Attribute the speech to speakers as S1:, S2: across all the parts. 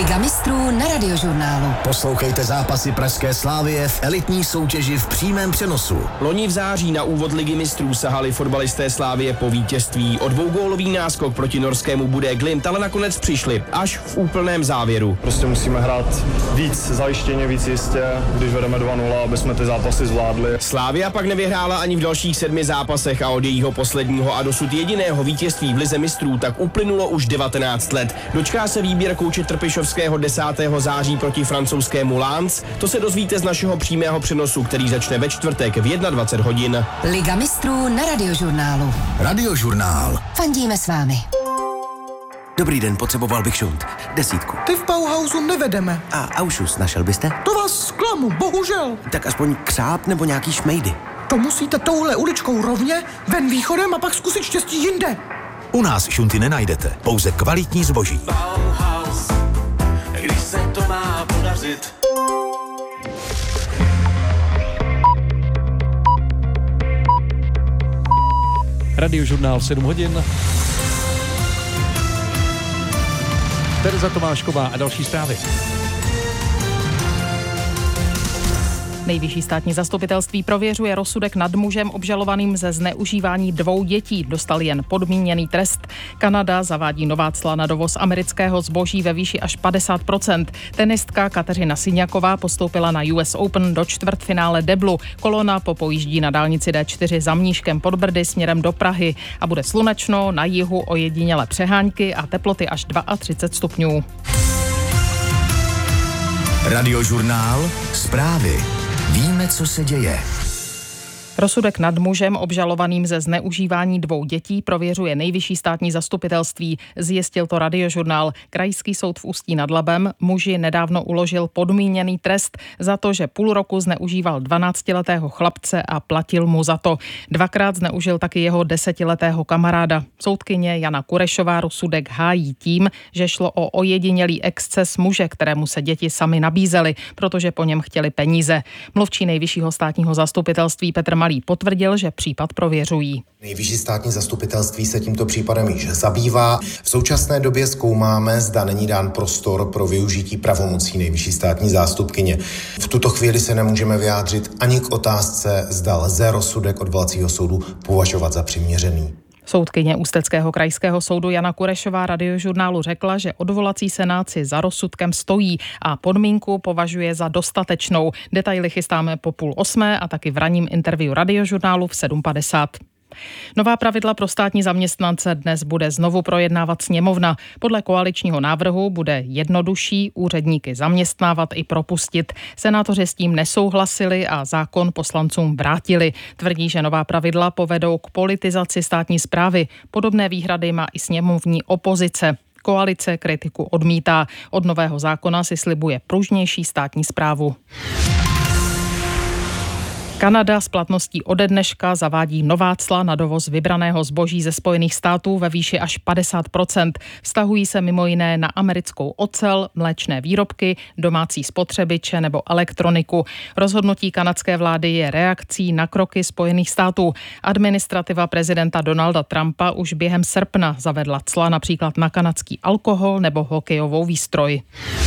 S1: Liga mistrů na Radiožurnálu.
S2: Poslouchejte zápasy pražské Slavie v elitní soutěži v přímém přenosu.
S3: Loni v září na úvod Ligy mistrů sahali fotbalisté Slavie po vítězství. O dvougólový náskok proti norskému Bodø Glimt ale nakonec přišli až v úplném závěru.
S4: Prostě musíme hrát víc zajištěně, víc jistě, když vedeme 2-0, aby jsme ty zápasy zvládli.
S3: Slavia pak nevyhrála ani v dalších 7 zápasech a od jejího posledního a dosud jediného vítězství v Lize mistrů tak uplynulo už 19 let. Dočká se výběr kouče Trpišovského 10. září proti francouzskému Lens. To se dozvíte z našeho přímého přenosu, který začne ve čtvrtek v 21 hodin.
S1: Liga mistrů na Radiožurnálu.
S2: Radiožurnál.
S1: Fandíme s vámi.
S5: Dobrý den, potřeboval bych šunt. 10.
S6: Ty v Bauhausu nevedeme.
S5: A Aušus našel byste?
S6: To vás zklamu, bohužel.
S5: Tak aspoň křáp nebo nějaký šmejdy.
S6: To musíte touhle uličkou rovně, ven východem a pak zkusit štěstí jinde.
S7: U nás šunty nenajdete, pouze kvalitní zboží.
S8: Bauhaus, když se to má podařit.
S9: Radiožurnál 7 hodin. Tereza Tomášková a další zprávy.
S10: Nejvyšší státní zastupitelství prověřuje rozsudek nad mužem obžalovaným ze zneužívání 2 dětí. Dostal jen podmíněný trest. Kanada zavádí nová cla na dovoz amerického zboží ve výši až 50%. Tenistka Kateřina Syňaková postoupila na US Open do čtvrtfinále deblu. Kolona popojíždí na dálnici D4 za Mníškem pod Brdy směrem do Prahy a bude slunečno, na jihu ojedinělé přehánky a teploty až 32 stupňů.
S2: Radiožurnál. Zprávy. Víme, co se děje.
S10: Rozsudek nad mužem obžalovaným ze zneužívání 2 dětí prověřuje Nejvyšší státní zastupitelství. Zjistil to Radiožurnál. Krajský soud v Ústí nad Labem muži nedávno uložil podmíněný trest za to, že půl roku zneužíval 12letého chlapce a platil mu za to. 2krát zneužil taky jeho 10letého kamaráda. Soudkyně Jana Kurešová rozsudek hájí tím, že šlo o ojedinělý exces muže, kterému se děti sami nabízely, protože po něm chtěli peníze. Mluvčí Nejvyššího státního zastupitelství Petr Malý potvrdil, že případ prověřují.
S11: Nejvyšší státní zastupitelství se tímto případem již zabývá. V současné době zkoumáme, zda není dán prostor pro využití pravomocí nejvyšší státní zástupkyně. V tuto chvíli se nemůžeme vyjádřit ani k otázce, zda lze rozsudek odvolacího soudu považovat za přiměřený.
S10: Soudkyně Ústeckého krajského soudu Jana Kurešová Radiožurnálu řekla, že odvolací senát si za rozsudkem stojí a podmínku považuje za dostatečnou. Detaily chystáme po 7:30 a taky v ranním interview Radiožurnálu v 7:50. Nová pravidla pro státní zaměstnance dnes bude znovu projednávat sněmovna. Podle koaličního návrhu bude jednodušší úředníky zaměstnávat i propustit. Senátoři s tím nesouhlasili a zákon poslancům vrátili. Tvrdí, že nová pravidla povedou k politizaci státní správy. Podobné výhrady má i sněmovní opozice. Koalice kritiku odmítá. Od nového zákona si slibuje pružnější státní správu. Kanada s platností ode dneška zavádí nová cla na dovoz vybraného zboží ze Spojených států ve výši až 50%. Vztahují se mimo jiné na americkou ocel, mléčné výrobky, domácí spotřebiče nebo elektroniku. Rozhodnutí kanadské vlády je reakcí na kroky Spojených států. Administrativa prezidenta Donalda Trumpa už během srpna zavedla cla například na kanadský alkohol nebo hokejovou výstroj.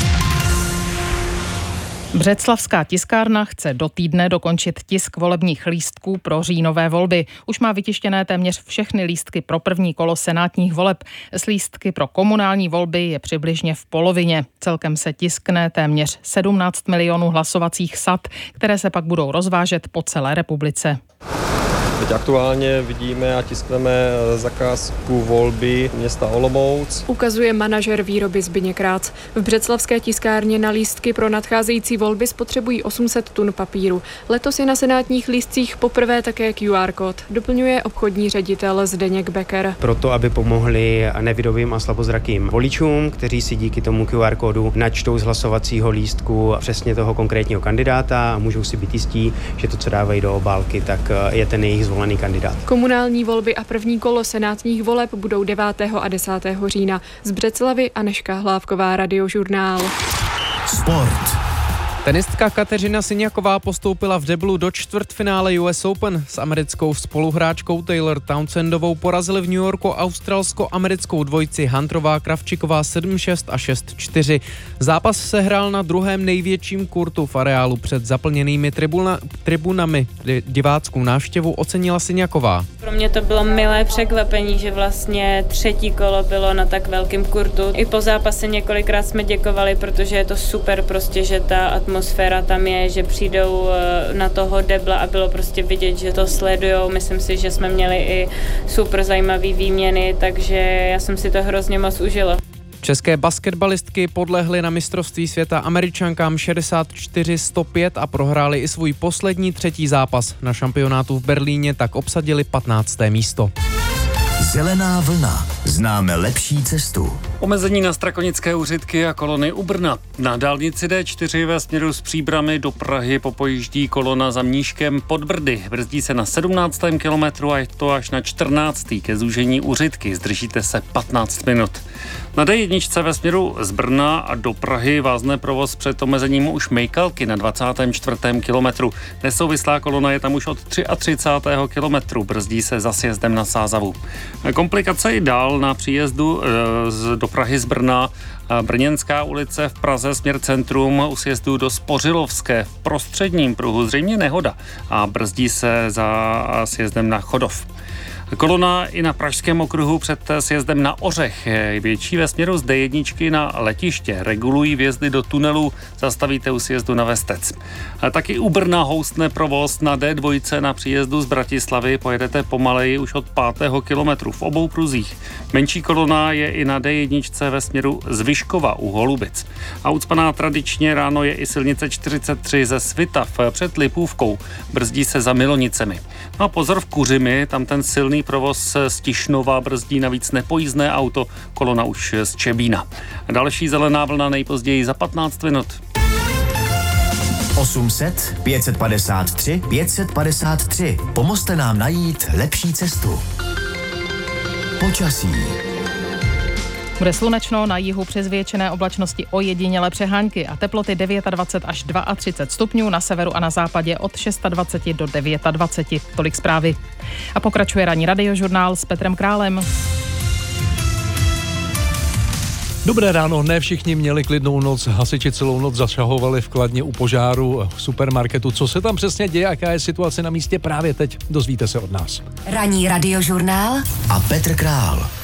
S10: Břeclavská tiskárna chce do týdne dokončit tisk volebních lístků pro říjnové volby. Už má vytištěné téměř všechny lístky pro první kolo senátních voleb. S lístky pro komunální volby je přibližně v polovině. Celkem se tiskne téměř 17 milionů hlasovacích sad, které se pak budou rozvážet po celé republice.
S4: Teď aktuálně vidíme a tiskneme zakázku volby města Olomouc.
S12: Ukazuje manažer výroby Zbyněk Rác. V břeclavské tiskárně na lístky pro nadcházející volby spotřebují 800 tun papíru. Letos je na senátních lístcích poprvé také QR kód, doplňuje obchodní ředitel Zdeněk Becker.
S13: Proto, aby pomohli nevidomým a slabozrakým voličům, kteří si díky tomu QR kódu načtou z hlasovacího lístku přesně toho konkrétního kandidáta a můžou si být jistí, že to, co dávají do obálky, tak je ten jejich zvolený kandidát.
S12: Komunální volby a první kolo senátních voleb budou 9. a 10. října. Z Břeclavy Anežka Hlávková, Radiožurnál.
S2: Sport.
S14: Tenistka Kateřina Siniaková postoupila v deblu do čtvrtfinále US Open. S americkou spoluhráčkou Taylor Townsendovou porazili v New Yorku australsko-americkou dvojici Hunterová Kravčiková 7-6 a 6-4. Zápas se hrál na druhém největším kurtu v areálu před zaplněnými tribunami. Diváckou návštěvu ocenila Siniaková.
S15: Pro mě to bylo milé překvapení, že vlastně třetí kolo bylo na tak velkém kurtu. I po zápase několikrát jsme děkovali, protože je to super prostě, že ta atmosféra tam je, že přijdou na toho debla a bylo prostě vidět, že to sledujou. Myslím si, že jsme měli i super zajímavý výměny, takže já jsem si to hrozně moc užila.
S14: České basketbalistky podlehly na mistrovství světa Američankám 64-105 a prohrály i svůj poslední třetí zápas. Na šampionátu v Berlíně tak obsadili 15. místo.
S2: Zelená vlna. Známe lepší cestu.
S16: Omezení na strakonické úřitky a kolony u Brna. Na dálnici D4 ve směru z Příbrami do Prahy popojíždí kolona za Mníškem pod Brdy. Brzdí se na 17. kilometru a je to až na 14. ke zúžení úřitky. Zdržíte se 15 minut. Na D1 ve směru z Brna a do Prahy vázne provoz před omezením už Mejkalky na 24. kilometru. Nesouvislá kolona je tam už od 33. kilometru. Brzdí se za sjezdem na Sázavu. Komplikace i dál na příjezdu do Prahy z Brna. Brněnská ulice v Praze směr centrum u sjezdu do Spořilovské v prostředním pruhu zřejmě nehoda a brzdí se za sjezdem na Chodov. Kolona i na pražském okruhu před sjezdem na Ořech. Větší ve směru z D1 na letiště. Regulují vjezdy do tunelu, zastavíte u sjezdu na Vestec. Taky u Brna houstne provoz na D2 na příjezdu z Bratislavy. Pojedete pomaleji už od 5. kilometru v obou pruzích. Menší kolona je i na D1 ve směru z Vyškova u Holubic. A ucpaná tradičně ráno je i silnice 43 ze Svitav před Lipůvkou. Brzdí se za Milonicemi. No a pozor v Kuřimi, tam ten silný provoz z Tišnova brzdí navíc nepojízdné auto, kolona už z Čebína. Další zelená vlna nejpozději za 15 minut.
S2: 800 553 553. Pomozte nám najít lepší cestu. Počasí.
S10: Bude slunečno, na jihu přes většiné oblačnosti ojedinělé přehánky a teploty 29 až 32 stupňů, na severu a na západě od 26 do 29. Tolik zprávy. A pokračuje ranní radiožurnál s Petrem Králem.
S9: Dobré ráno, ne všichni měli klidnou noc, hasiči celou noc zasahovali v Kladně u požáru v supermarketu. Co se tam přesně děje, jaká je situace na místě právě teď, dozvíte se od nás.
S1: Ranní radiožurnál
S2: a Petr Král.